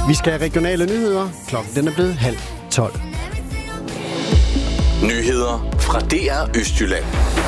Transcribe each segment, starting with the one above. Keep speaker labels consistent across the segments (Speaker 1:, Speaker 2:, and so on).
Speaker 1: Vi skal have regionale nyheder. Klokken den er blevet 11:30.
Speaker 2: Nyheder fra DR Østjylland.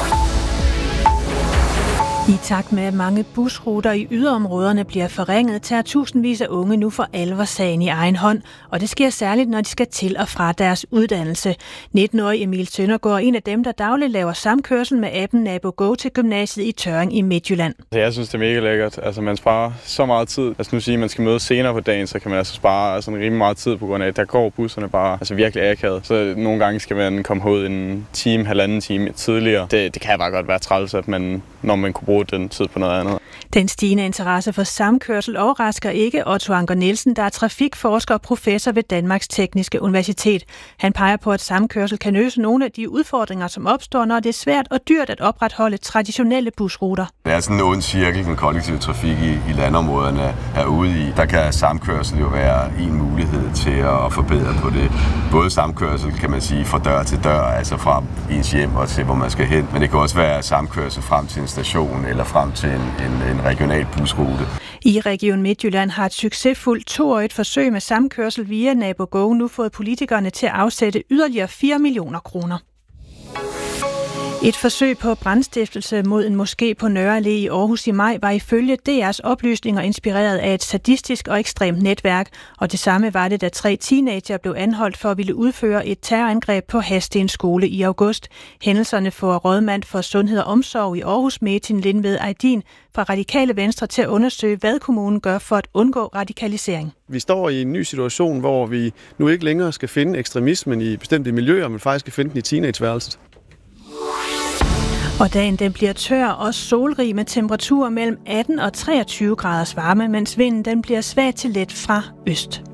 Speaker 3: I takt med, at mange busruter i yderområderne bliver forringet, tager tusindvis af unge nu for alvor sagen i egen hånd, og det sker særligt, når de skal til og fra deres uddannelse. 19-årig Emil Søndergaard er en af dem, der dagligt laver samkørsel med appen NaboGo til gymnasiet i Tørring i Midtjylland.
Speaker 4: Jeg synes, det er mega lækkert. Altså, man sparer så meget tid. Nu siger, at man skal møde senere på dagen, så kan man altså spare rimelig meget tid på grund af, at der går busserne bare virkelig akavet. Så nogle gange skal man komme ud en time, halvanden time tidligere. Det kan bare godt være træls, at når man kunne bruge den tid på noget andet.
Speaker 3: Den stigende interesse for samkørsel overrasker ikke Otto Anker Nielsen, der er trafikforsker og professor ved Danmarks Tekniske Universitet. Han peger på, at samkørsel kan løse nogle af de udfordringer, som opstår, når det er svært og dyrt at opretholde traditionelle busruter.
Speaker 5: Det er sådan en ond cirkel, den kollektive trafik i landområderne er ude i. Der kan samkørsel jo være en mulighed til at forbedre på det. Både samkørsel, kan man sige, fra dør til dør, altså fra ens hjem og til, hvor man skal hen. Men det kan også være samkørsel frem til en station eller frem til en regional busrute.
Speaker 3: I Region Midtjylland har et succesfuldt 2-årigt forsøg med samkørsel via NaboGo nu fået politikerne til at afsætte yderligere 4 millioner kroner. Et forsøg på brandstiftelse mod en moské på Nørre Allé i Aarhus i maj var ifølge DR's oplysninger inspireret af et sadistisk og ekstremt netværk, og det samme var det, da 3 teenager blev anholdt for at ville udføre et terrorangreb på Hadsten skole i august. Hændelserne får rådmand for Sundhed og Omsorg i Aarhus, Metin Lindved Aydin, fra Radikale Venstre til at undersøge, hvad kommunen gør for at undgå radikalisering.
Speaker 6: Vi står i en ny situation, hvor vi nu ikke længere skal finde ekstremismen i bestemte miljøer, men faktisk skal finde den i teenageværelset.
Speaker 3: Og dagen den bliver tør og solrig med temperaturer mellem 18 og 23 graders varme, mens vinden den bliver svag til let fra øst.